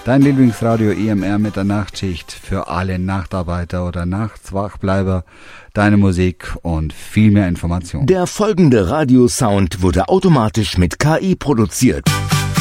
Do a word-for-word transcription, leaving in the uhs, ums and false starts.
Dein Lieblingsradio E M R mit der Nachtschicht für alle Nachtarbeiter oder Nachtswachbleiber. Deine Musik und viel mehr Informationen. Der folgende Radiosound wurde automatisch mit K I produziert.